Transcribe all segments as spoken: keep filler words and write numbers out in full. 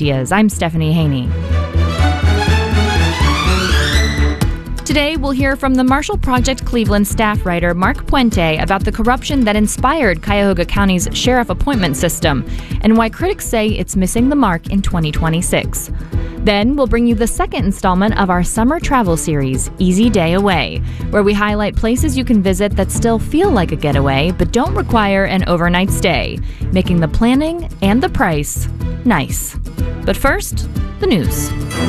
ideas. I'm Stephanie Haney. Today, we'll hear from the Marshall Project Cleveland staff writer Mark Puente about the corruption that inspired Cuyahoga County's sheriff appointment system and why critics say it's missing the mark in twenty twenty-six. Then, we'll bring you the second installment of our summer travel series, Easy Day Away, where we highlight places you can visit that still feel like a getaway but don't require an overnight stay, making the planning and the price nice. But first, the news.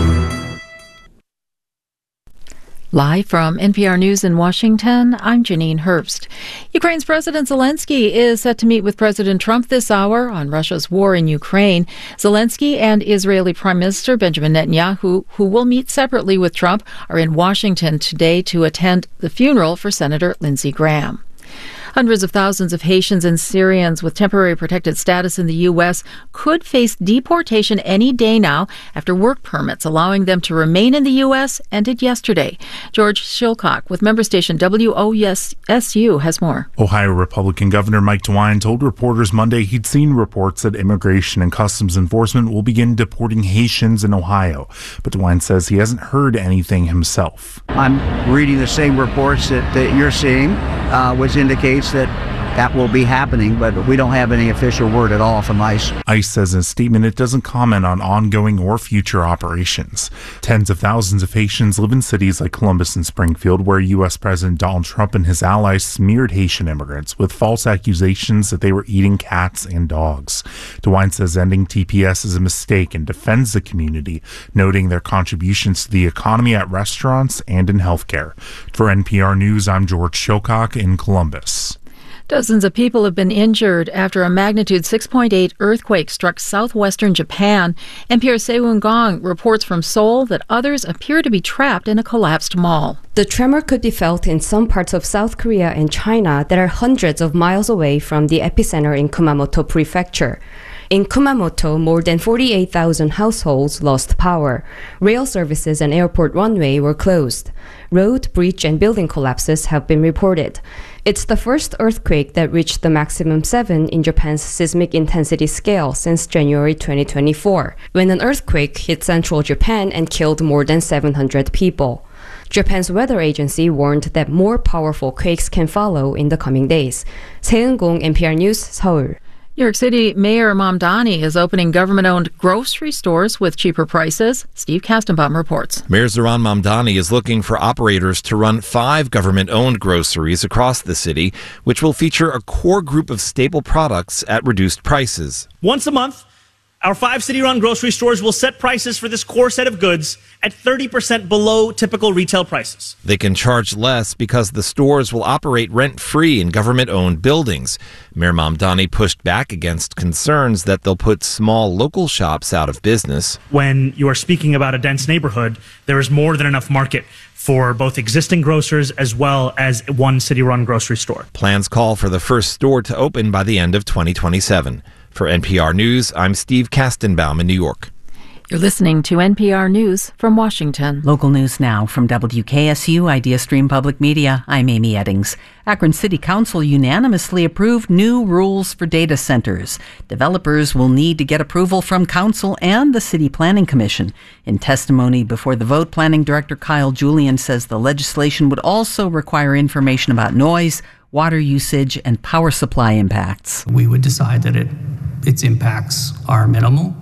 Live from N P R News in Washington, I'm Janine Herbst. Ukraine's President Zelensky is set to meet with President Trump this hour on Russia's war in Ukraine. Zelensky and Israeli Prime Minister Benjamin Netanyahu, who will meet separately with Trump, are in Washington today to attend the funeral for Senator Lindsey Graham. Hundreds of thousands of Haitians and Syrians with temporary protected status in the U S could face deportation any day now after work permits allowing them to remain in the U S ended yesterday. George Shilcock with member station W O S U has more. Ohio Republican Governor Mike DeWine told reporters Monday he'd seen reports that Immigration and Customs Enforcement will begin deporting Haitians in Ohio. But DeWine says he hasn't heard anything himself. I'm reading the same reports that, that you're seeing, uh, which indicates that that will be happening, but we don't have any official word at all from ICE. ICE says in a statement it doesn't comment on ongoing or future operations. Tens of thousands of Haitians live in cities like Columbus and Springfield, where U S President Donald Trump and his allies smeared Haitian immigrants with false accusations that they were eating cats and dogs. DeWine says ending T P S is a mistake and defends the community, noting their contributions to the economy at restaurants and in healthcare. For N P R News, I'm George Shilcock in Columbus. Dozens of people have been injured after a magnitude six point eight earthquake struck southwestern Japan. N P R's Sewon Gong reports from Seoul that others appear to be trapped in a collapsed mall. The tremor could be felt in some parts of South Korea and China that are hundreds of miles away from the epicenter in Kumamoto Prefecture. In Kumamoto, more than forty-eight thousand households lost power. Rail services and airport runway were closed. Road, bridge, and building collapses have been reported. It's the first earthquake that reached the maximum seven in Japan's seismic intensity scale since January twenty twenty-four, when an earthquake hit central Japan and killed more than seven hundred people. Japan's weather agency warned that more powerful quakes can follow in the coming days. 세은공 N P R News, Seoul. New York City Mayor Mamdani is opening government-owned grocery stores with cheaper prices. Steve Kastenbaum reports. Mayor Zohran Mamdani is looking for operators to run five government-owned groceries across the city, which will feature a core group of staple products at reduced prices. Once a month, our five city-run grocery stores will set prices for this core set of goods at thirty percent below typical retail prices. They can charge less because the stores will operate rent-free in government-owned buildings. Mayor Mamdani pushed back against concerns that they'll put small local shops out of business. When you are speaking about a dense neighborhood, there is more than enough market for both existing grocers as well as one city-run grocery store. Plans call for the first store to open by the end of twenty twenty-seven. For N P R News, I'm Steve Kastenbaum in New York. You're listening to N P R News from Washington. Local news now from W K S U IdeaStream Public Media. I'm Amy Eddings. Akron City Council unanimously approved new rules for data centers. Developers will need to get approval from Council and the City Planning Commission. In testimony before the vote, Planning Director Kyle Julian says the legislation would also require information about noise, water usage, and power supply impacts. We would decide that it its impacts are minimal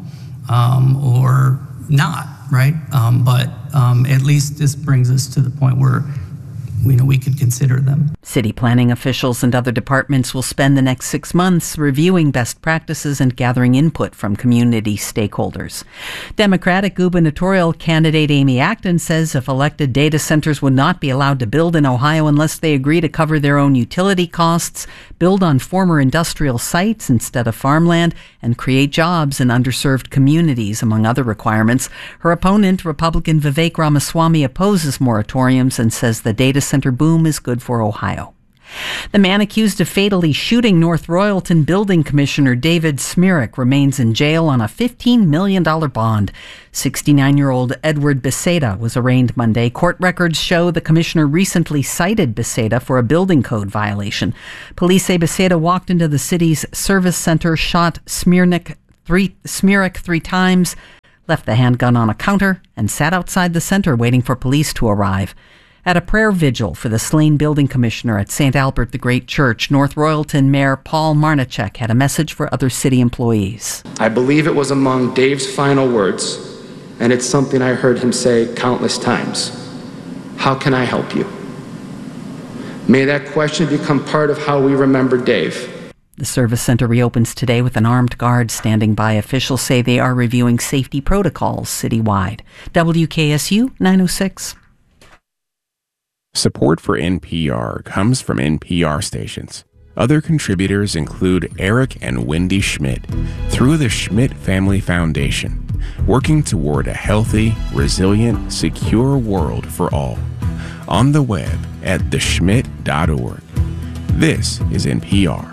um, or not, right? Um, but um, at least this brings us to the point where you know, we could consider them. City planning officials and other departments will spend the next six months reviewing best practices and gathering input from community stakeholders. Democratic gubernatorial candidate Amy Acton says if elected, data centers would not be allowed to build in Ohio unless they agree to cover their own utility costs, build on former industrial sites instead of farmland, and create jobs in underserved communities, among other requirements. Her opponent, Republican Vivek Ramaswamy, opposes moratoriums and says the data center boom is good for Ohio. The man accused of fatally shooting North Royalton Building Commissioner David Smirik remains in jail on a fifteen million dollars bond. sixty-nine-year-old Edward Becerra was arraigned Monday. Court records show the commissioner recently cited Becerra for a building code violation. Police say Becerra walked into the city's service center, shot Smirik three, Smirik three times, left the handgun on a counter, and sat outside the center waiting for police to arrive. At a prayer vigil for the slain building commissioner at Saint Albert the Great Church, North Royalton Mayor Paul Marnachek had a message for other city employees. I believe it was among Dave's final words, and it's something I heard him say countless times. How can I help you? May that question become part of how we remember Dave. The service center reopens today with an armed guard standing by. Officials say they are reviewing safety protocols citywide. W K S U nine oh six. Support for N P R comes from N P R stations. Other contributors include Eric and Wendy Schmidt through the Schmidt Family Foundation, working toward a healthy, resilient, secure world for all. On the web at the schmidt dot org. This is N P R.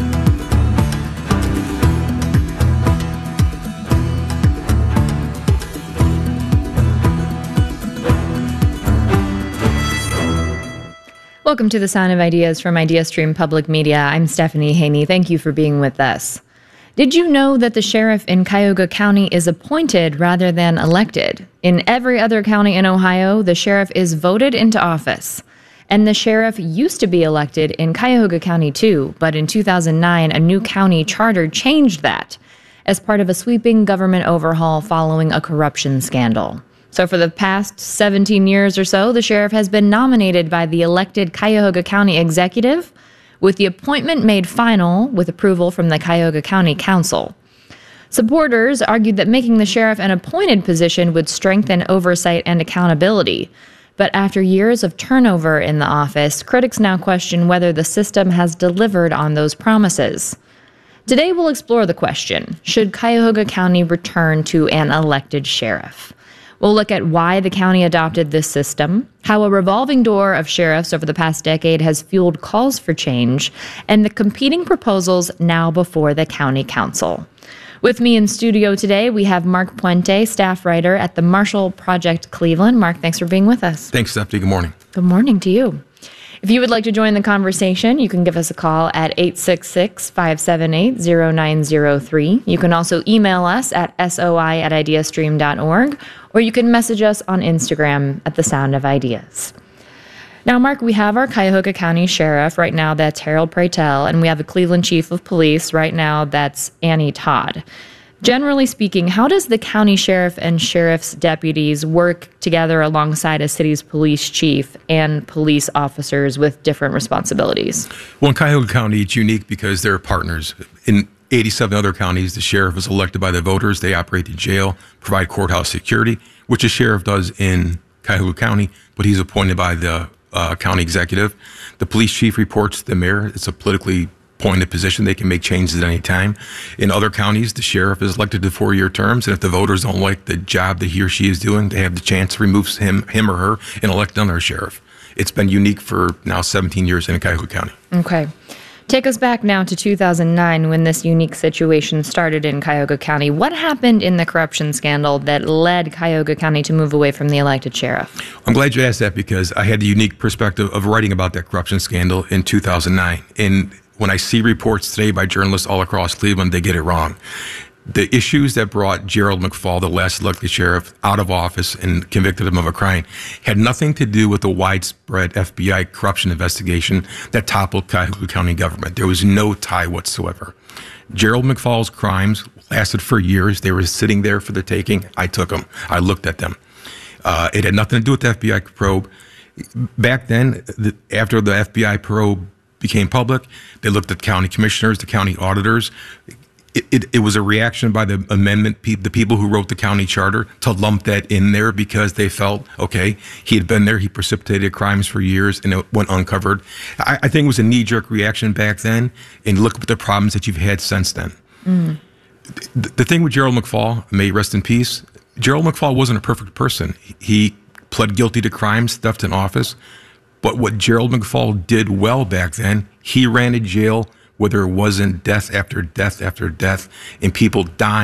Welcome to the Sound of Ideas from IdeaStream Public Media. I'm Stephanie Haney. Thank you for being with us. Did you know that the sheriff in Cuyahoga County is appointed rather than elected? In every other county in Ohio, the sheriff is voted into office. And the sheriff used to be elected in Cuyahoga County too, but in two thousand nine, a new county charter changed that as part of a sweeping government overhaul following a corruption scandal. So for the past seventeen years or so, the sheriff has been nominated by the elected Cuyahoga County executive, with the appointment made final with approval from the Cuyahoga County Council. Supporters argued that making the sheriff an appointed position would strengthen oversight and accountability. But after years of turnover in the office, critics now question whether the system has delivered on those promises. Today we'll explore the question, should Cuyahoga County return to an elected sheriff? We'll look at why the county adopted this system, how a revolving door of sheriffs over the past decade has fueled calls for change, and the competing proposals now before the county council. With me in studio today, we have Mark Puente, staff writer at the Marshall Project Cleveland. Mark, thanks for being with us. Thanks, Stephanie. Good morning. Good morning to you. If you would like to join the conversation, you can give us a call at eight six six, five seven eight, zero nine zero three. You can also email us at soi at ideastream dot org, or you can message us on Instagram at The Sound of Ideas. Now, Mark, we have our Cuyahoga County Sheriff right now, that's Harold Pratel, and we have the Cleveland Chief of Police right now, that's Annie Todd. Generally speaking, how does the county sheriff and sheriff's deputies work together alongside a city's police chief and police officers with different responsibilities? Well, in Cuyahoga County, it's unique because they're partners. In eighty-seven other counties, the sheriff is elected by the voters. They operate the jail, provide courthouse security, which the sheriff does in Cuyahoga County, but he's appointed by the uh, county executive. The police chief reports to the mayor. It's a politically appointed position. They can make changes at any time. In other counties, the sheriff is elected to four-year terms, and if the voters don't like the job that he or she is doing, they have the chance to remove him, him or her and elect another sheriff. It's been unique for now seventeen years in Cuyahoga County. Okay. Take us back now to two thousand nine when this unique situation started in Cuyahoga County. What happened in the corruption scandal that led Cuyahoga County to move away from the elected sheriff? I'm glad you asked that because I had the unique perspective of writing about that corruption scandal in two thousand nine. And when I see reports today by journalists all across Cleveland, they get it wrong. The issues that brought Gerald McFall, the last elected sheriff, out of office and convicted him of a crime had nothing to do with the widespread F B I corruption investigation that toppled Cuyahoga County government. There was no tie whatsoever. Gerald McFall's crimes lasted for years. They were sitting there for the taking. I took them. I looked at them. Uh, it had nothing to do with the F B I probe. Back then, the, after the F B I probe became public, they looked at county commissioners, the county auditors. It, it, it was a reaction by the amendment, pe- the people who wrote the county charter, to lump that in there because they felt, okay, he had been there, he precipitated crimes for years, and it went uncovered. I, I think it was a knee-jerk reaction back then, and look at the problems that you've had since then. Mm. The, the thing with Gerald McFall, may he rest in peace, Gerald McFall wasn't a perfect person. He pled guilty to crimes, theft in office, but what Gerald McFall did well back then, he ran a jail where there wasn't death after death after death and people dying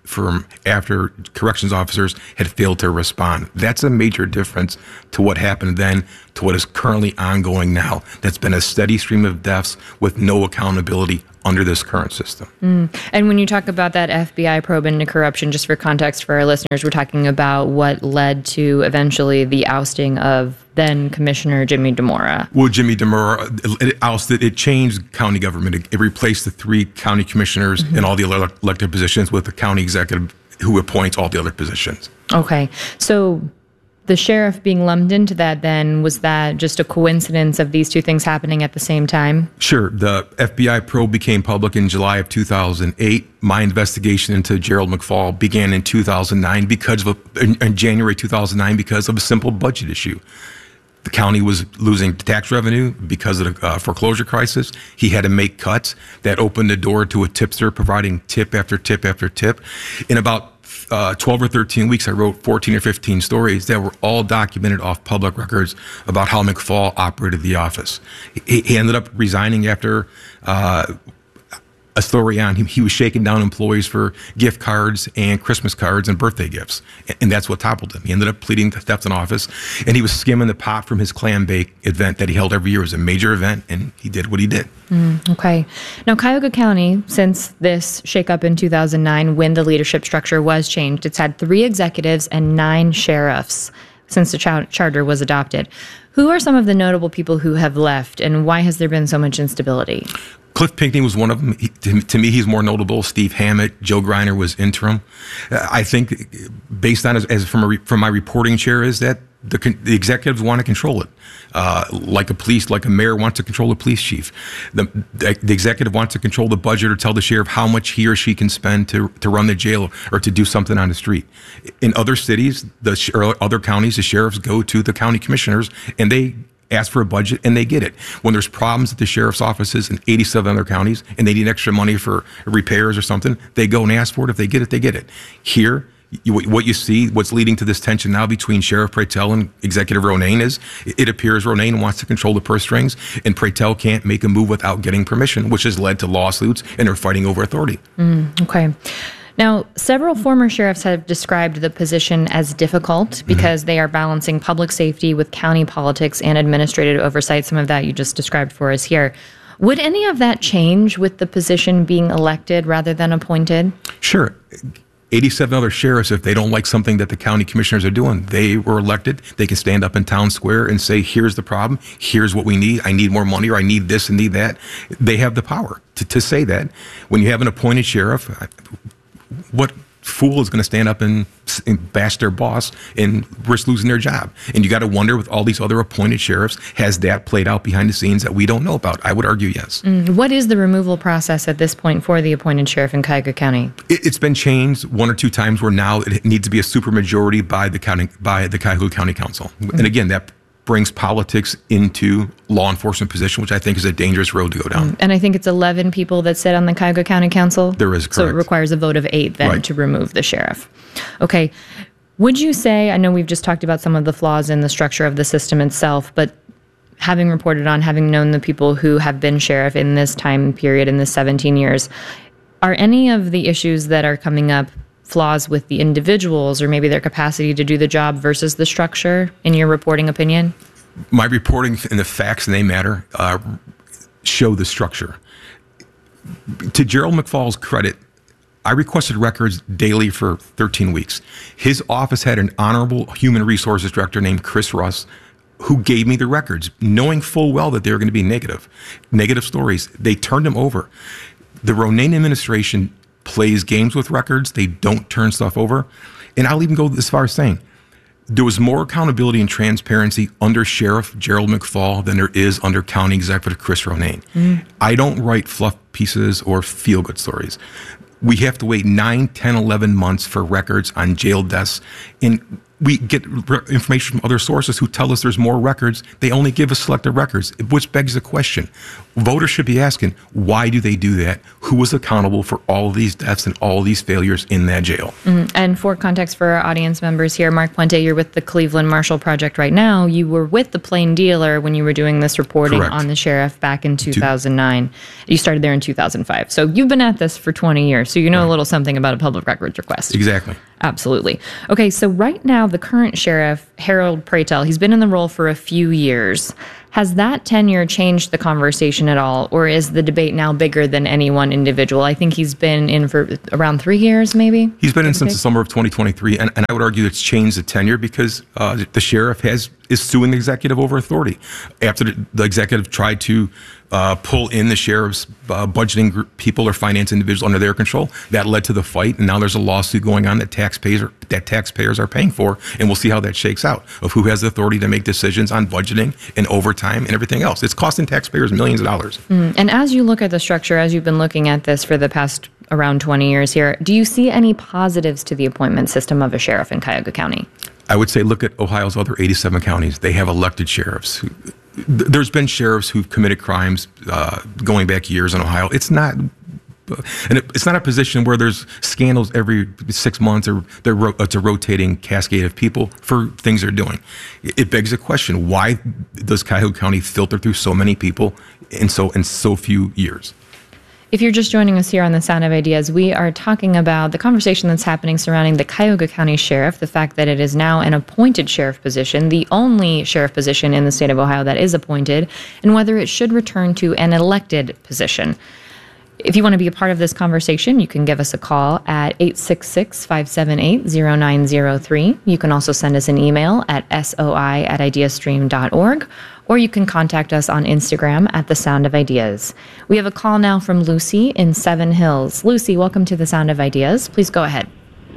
from after corrections officers had failed to respond. That's a major difference to what happened then to what is currently ongoing now. That's been a steady stream of deaths with no accountability under this current system. Mm. And when you talk about that F B I probe into corruption, just for context for our listeners, we're talking about what led to eventually the ousting of then Commissioner Jimmy Demora. Well, Jimmy Demora, it, it ousted, it changed county government. It, it replaced the three county commissioners mm-hmm. and all the ele- elected positions with the county executive who appoints all the other positions. Okay. So the sheriff being lumped into that then, was that just a coincidence of these two things happening at the same time? Sure. The F B I probe became public in July of two thousand eight. My investigation into Gerald McFall began in two thousand nine because of a, in, in January two thousand nine because of a simple budget issue. The county was losing tax revenue because of the uh, foreclosure crisis. He had to make cuts that opened the door to a tipster providing tip after tip after tip. In about uh, twelve or thirteen weeks, I wrote fourteen or fifteen stories that were all documented off public records about how McFall operated the office. He, he ended up resigning after uh, a story on him. He was shaking down employees for gift cards and Christmas cards and birthday gifts. And that's what toppled him. He ended up pleading to theft in office, and he was skimming the pot from his clam bake event that he held every year. It was a major event, and he did what he did. Mm, okay. Now, Cuyahoga County, since this shakeup in two thousand nine, when the leadership structure was changed, it's had three executives and nine sheriffs since the ch- charter was adopted. Who are some of the notable people who have left, and why has there been so much instability? Cliff Pinckney was one of them. He, to, to me, he's more notable. Steve Hammett, Joe Greiner was interim. Uh, I think, based on as, as from a re, from my reporting chair, is that the, the executives want to control it, uh, like a police, like a mayor wants to control the police chief. The, the, the executive wants to control the budget or tell the sheriff how much he or she can spend to to run the jail or to do something on the street. In other cities, the or other counties, the sheriffs go to the county commissioners and they ask for a budget, and they get it. When there's problems at the sheriff's offices in eighty-seven other counties and they need extra money for repairs or something, they go and ask for it. If they get it, they get it. Here, you, what you see, what's leading to this tension now between Sheriff Praytell and Executive Ronayne is it appears Ronayne wants to control the purse strings, and Praytell can't make a move without getting permission, which has led to lawsuits, and they're fighting over authority. Mm, okay. Now, several former sheriffs have described the position as difficult because mm-hmm. they are balancing public safety with county politics and administrative oversight. Some of that you just described for us here. Would any of that change with the position being elected rather than appointed? Sure. eighty-seven other sheriffs, if they don't like something that the county commissioners are doing, they were elected. They can stand up in town square and say, here's the problem. Here's what we need. I need more money, or I need this and need that. They have the power to, to say that. When you have an appointed sheriff, what fool is going to stand up and, and bash their boss and risk losing their job? And you got to wonder, with all these other appointed sheriffs, has that played out behind the scenes that we don't know about? I would argue yes. Mm, what is the removal process at this point for the appointed sheriff in Cuyahoga County? It, it's been changed one or two times where now it needs to be a supermajority by the county, by the Cuyahoga County Council. Mm-hmm. And again, that brings politics into law enforcement position, which I think is a dangerous road to go down. And I think it's eleven people that sit on the Cuyahoga County Council. There is, correct. So it requires a vote of eight then right. to remove the sheriff. Okay. Would you say, I know we've just talked about some of the flaws in the structure of the system itself, but having reported on, having known the people who have been sheriff in this time period, in this seventeen years, are any of the issues that are coming up flaws with the individuals or maybe their capacity to do the job versus the structure, in your reporting opinion? My reporting and the facts, and they matter, uh, show the structure. To Gerald McFall's credit, I requested records daily for thirteen weeks. His office had an honorable human resources director named Chris Russ, who gave me the records, knowing full well that they were going to be negative, negative stories. They turned them over. The Ronayne administration plays games with records. They don't turn stuff over. And I'll even go as far as saying there was more accountability and transparency under Sheriff Gerald McFall than there is under County Executive Chris Ronayne. Mm. I don't write fluff pieces or feel-good stories. We have to wait nine, ten, eleven months for records on jail deaths. And we get re- information from other sources who tell us there's more records. They only give us selected records, which begs the question. Voters should be asking, why do they do that? Who was accountable for all of these deaths and all of these failures in that jail? Mm-hmm. And for context for our audience members here, Mark Puente, you're with the Cleveland Marshall Project right now. You were with the Plain Dealer when you were doing this reporting Correct. on the sheriff back in two thousand nine. You started there in two thousand five. So you've been at this for twenty years, so you know right. a little something about a public records request. Exactly. Absolutely. Okay, so right now, the current sheriff, Harold Pratel, he's been in the role for a few years. Has that tenure changed the conversation at all, or is the debate now bigger than any one individual? I think he's been in for around three years, maybe? He's been in since the summer of twenty twenty-three, and, and I would argue it's changed the tenure because uh, the sheriff has is suing the executive over authority. After the, the executive tried to uh, pull in the sheriff's uh, budgeting group, people or finance individuals under their control, that led to the fight, and now there's a lawsuit going on that taxpayers are, that taxpayers are paying for, and we'll see how that shakes out, of who has the authority to make decisions on budgeting and overtime and everything else. It's costing taxpayers millions of dollars. Mm. And as you look at the structure, as you've been looking at this for the past around twenty years here, do you see any positives to the appointment system of a sheriff in Cuyahoga County? I would say look at Ohio's other eighty-seven counties. They have elected sheriffs. There's been sheriffs who've committed crimes uh, going back years in Ohio. It's not, and it's not a position where there's scandals every six months or ro- it's a rotating cascade of people for things they're doing. It begs the question: why does Cuyahoga County filter through so many people in so in so few years? If you're just joining us here on The Sound of Ideas, we are talking about the conversation that's happening surrounding the Cuyahoga County Sheriff, the fact that it is now an appointed sheriff position, the only sheriff position in the state of Ohio that is appointed, and whether it should return to an elected position. If you want to be a part of this conversation, you can give us a call at eight six six, five seven eight, zero nine zero three. You can also send us an email at soi at ideastream dot org, or you can contact us on Instagram at The Sound of Ideas. We have a call now from Lucy in Seven Hills. Lucy, welcome to The Sound of Ideas. Please go ahead.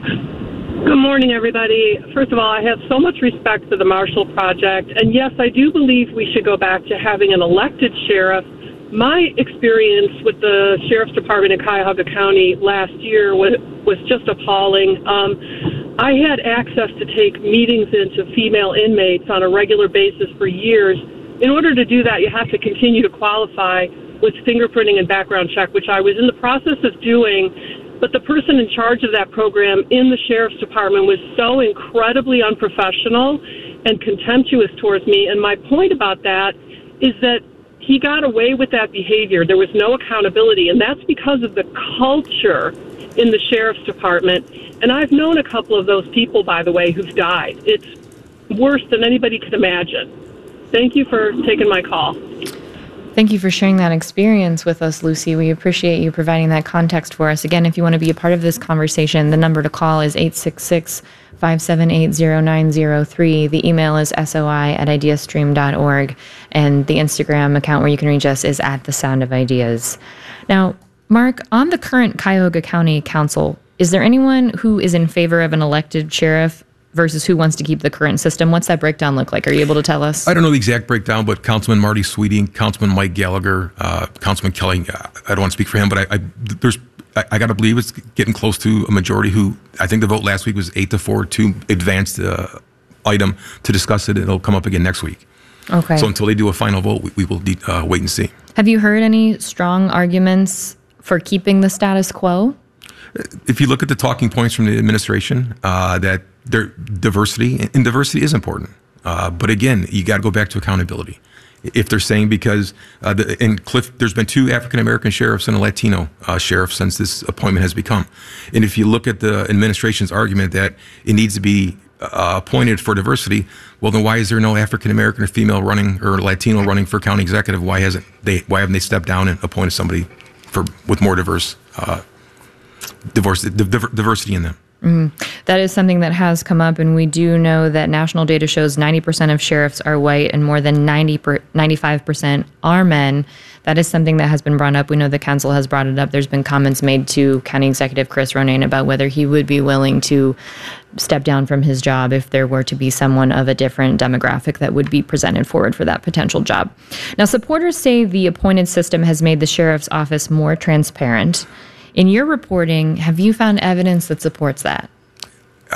Good morning, everybody. First of all, I have so much respect for the Marshall Project, and yes, I do believe we should go back to having an elected sheriff. My experience with the Sheriff's Department in Cuyahoga County last year was, was just appalling. Um, I had access to take meetings into female inmates on a regular basis for years. In order to do that, you have to continue to qualify with fingerprinting and background check, which I was in the process of doing. But the person in charge of that program in the Sheriff's Department was so incredibly unprofessional and contemptuous towards me. And my point about that is that he got away with that behavior. There was no accountability, and that's because of the culture in the Sheriff's Department. And I've known a couple of those people, by the way, who've died. It's worse than anybody could imagine. Thank you for taking my call. Thank you for sharing that experience with us, Lucy. We appreciate you providing that context for us. Again, if you want to be a part of this conversation, the number to call is eight six six, five seven eight, zero nine zero three. The email is soi at ideastream dot org, and the Instagram account where you can reach us is at The Sound of Ideas. Now, Mark, on the current Cuyahoga County Council, is there anyone who is in favor of an elected sheriff versus who wants to keep the current system? What's that breakdown look like? Are you able to tell us? I don't know the exact breakdown, but Councilman Marty Sweeting, Councilman Mike Gallagher, uh, Councilman Kelly, uh, I don't want to speak for him, but I, I there's I, I got to believe it's getting close to a majority who, I think the vote last week was eight to four to advance the uh, item to discuss it. It'll come up again next week. Okay. So until they do a final vote, we, we will de- uh, wait and see. Have you heard any strong arguments for keeping the status quo? If you look at the talking points from the administration, uh, that their diversity, and diversity is important. Uh, but again, you got to go back to accountability. If they're saying because, uh, the, in Cliff, there's been two African-American sheriffs and a Latino uh, sheriff since this appointment has become. And if you look at the administration's argument that it needs to be uh, appointed for diversity, well, then why is there no African-American or female running or Latino running for county executive? Why hasn't they? Why haven't they stepped down and appointed somebody for with more diverse uh, diversity, diversity in them? Mm. That is something that has come up, and we do know that national data shows ninety percent of sheriffs are white and more than ninety per, ninety-five percent are men. That is something that has been brought up. We know the council has brought it up. There's been comments made to County Executive Chris Ronayne about whether he would be willing to step down from his job if there were to be someone of a different demographic that would be presented forward for that potential job. Now, supporters say the appointed system has made the sheriff's office more transparent. In your reporting, have you found evidence that supports that?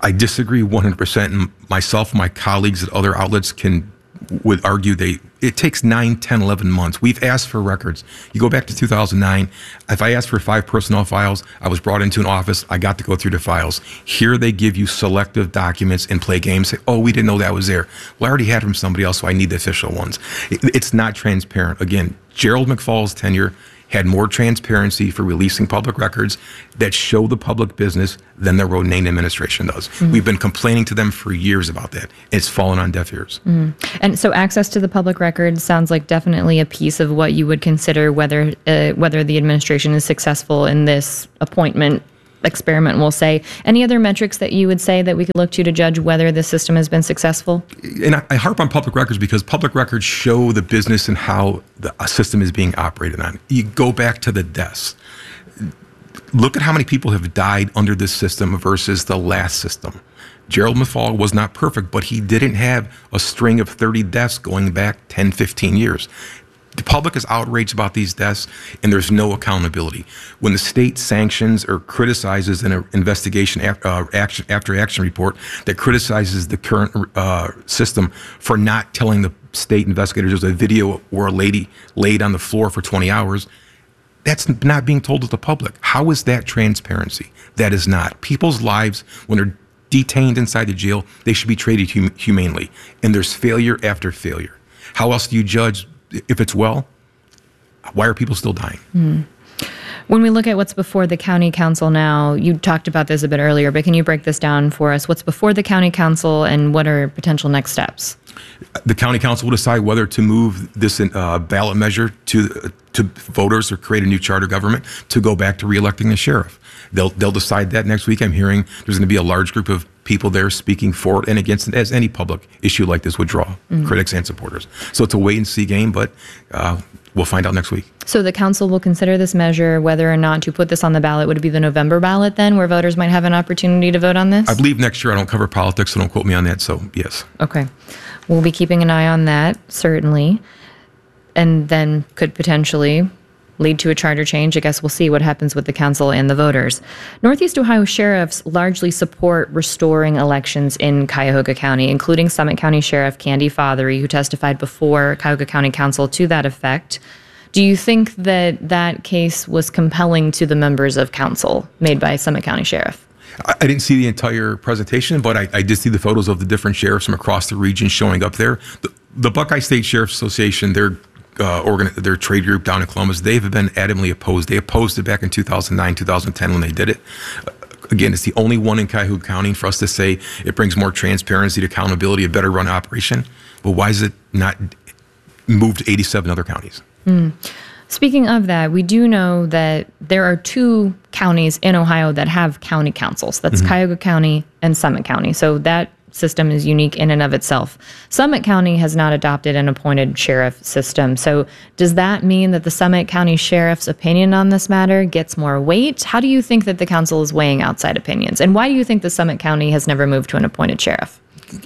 I disagree one hundred percent. And myself, my colleagues at other outlets can would argue they it takes nine, ten, eleven months. We've asked for records. You go back to two thousand nine. If I asked for five personnel files, I was brought into an office. I got to go through the files. Here they give you selective documents and play games. Say, oh, we didn't know that was there. Well, I already had it from somebody else, so I need the official ones. It, it's not transparent. Again, Gerald McFall's tenure had more transparency for releasing public records that show the public business than the Ronayne administration does. Mm-hmm. We've been complaining to them for years about that. It's fallen on deaf ears. Mm. And so access to the public records sounds like definitely a piece of what you would consider whether uh, whether the administration is successful in this appointment experiment, we'll say. Any other metrics that you would say that we could look to to judge whether the system has been successful? And I, I harp on public records because public records show the business and how the system is being operated on. You go back to the deaths. Look at how many people have died under this system versus the last system. Gerald McFall was not perfect, but he didn't have a string of thirty deaths going back ten, fifteen years. The public is outraged about these deaths, and there's no accountability. When the state sanctions or criticizes an investigation after, uh, action, after action report that criticizes the current uh, system for not telling the state investigators there's a video where a lady laid on the floor for twenty hours, that's not being told to the public. How is that transparency? That is not. People's lives, when they're detained inside the jail, they should be treated hum- humanely. And there's failure after failure. How else do you judge if it's well? Why are people still dying? Mm. When we look at what's before the county council now, you talked about this a bit earlier, but can you break this down for us? What's before the county council and what are potential next steps? The county council will decide whether to move this uh, ballot measure to uh, to voters or create a new charter government to go back to reelecting the sheriff. They'll they'll decide that next week. I'm hearing there's going to be a large group of people there speaking for it and against it, as any public issue like this would draw, mm-hmm. critics and supporters. So it's a wait and see game, but uh, we'll find out next week. So the council will consider this measure, whether or not to put this on the ballot. Would it be the November ballot then, where voters might have an opportunity to vote on this? I believe next year. I don't cover politics, so don't quote me on that. So yes. Okay. We'll be keeping an eye on that, certainly. And then could potentially lead to a charter change. I guess we'll see what happens with the council and the voters. Northeast Ohio sheriffs largely support restoring elections in Cuyahoga County, including Summit County Sheriff Candy Fothery, who testified before Cuyahoga County Council to that effect. Do you think that that case was compelling to the members of council made by Summit County Sheriff? I didn't see the entire presentation, but I, I did see the photos of the different sheriffs from across the region showing up there. The, the Buckeye State Sheriff's Association, their uh, organ, their trade group down in Columbus, they've been adamantly opposed. They opposed it back in two thousand nine, two thousand ten when they did it. Uh, again, it's the only one in Cuyahoga County for us to say it brings more transparency to accountability, a better run operation. But why is it not moved to eighty-seven other counties? Mm. Speaking of that, we do know that there are two counties in Ohio that have county councils. That's mm-hmm. Cuyahoga County and Summit County. So that system is unique in and of itself. Summit County has not adopted an appointed sheriff system. So does that mean that the Summit County Sheriff's opinion on this matter gets more weight? How do you think that the council is weighing outside opinions? And why do you think the Summit County has never moved to an appointed sheriff?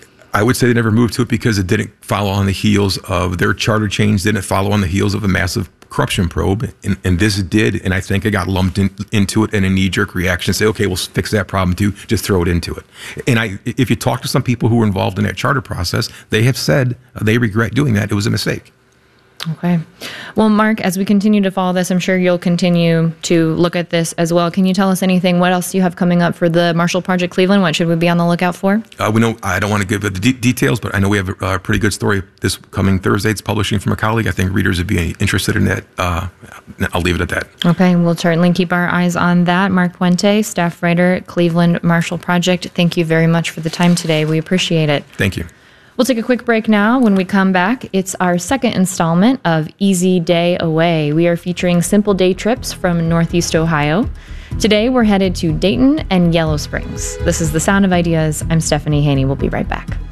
I would say they never moved to it because it didn't follow on the heels of their charter change, didn't follow on the heels of a massive corruption probe, and, and this did, and I think it got lumped in, into it in a knee-jerk reaction, say, okay, we'll fix that problem too, just throw it into it. And I, if you talk to some people who were involved in that charter process, they have said they regret doing that. It was a mistake. Okay. Well, Mark, as we continue to follow this, I'm sure you'll continue to look at this as well. Can you tell us anything? What else do you have coming up for the Marshall Project Cleveland? What should we be on the lookout for? Uh, we know, I don't want to give the de- details, but I know we have a, a pretty good story this coming Thursday. It's publishing from a colleague. I think readers would be interested in that. Uh, I'll leave it at that. Okay. We'll certainly keep our eyes on that. Mark Puente, staff writer at Cleveland Marshall Project. Thank you very much for the time today. We appreciate it. Thank you. We'll take a quick break now. When we come back, it's our second installment of Easy Day Away. We are featuring simple day trips from Northeast Ohio. Today, we're headed to Dayton and Yellow Springs. This is The Sound of Ideas. I'm Stephanie Haney. We'll be right back.